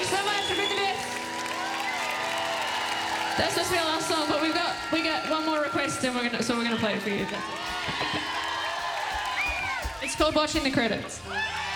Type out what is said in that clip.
so much. We've been the best. That's supposed to be our last song, but we got one more request, and we're gonna play it for you. That's it. It's called Watching the Credits.